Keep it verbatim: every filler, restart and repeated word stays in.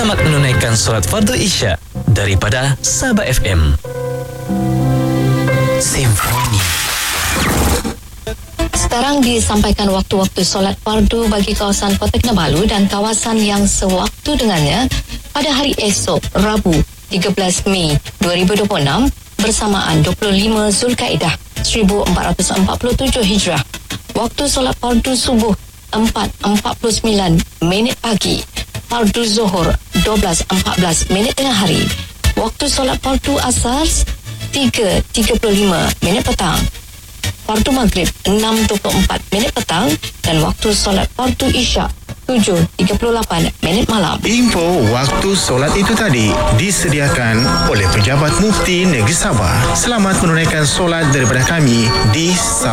Selamat menunaikan solat fardu Isya daripada Sabah F M. Simfoni. Sekarang disampaikan waktu-waktu solat fardu bagi kawasan Kota Kinabalu dan kawasan yang sewaktu dengannya pada hari esok, Rabu, tiga belas Mei dua ribu dua puluh enam bersamaan dua puluh lima Zulkaidah seribu empat ratus empat puluh tujuh Hijrah. Waktu solat fardu subuh empat empat puluh sembilan minit pagi. Fardu Zuhur dua belas empat belas minit tengah hari. Waktu solat fardu asar tiga tiga puluh lima minit petang. Fardu Maghrib enam dua puluh empat minit petang dan waktu solat fardu Isyak tujuh tiga puluh lapan minit malam. Info waktu solat itu tadi disediakan oleh Pejabat Mufti Negeri Sabah. Selamat menunaikan solat daripada kami di Sabah.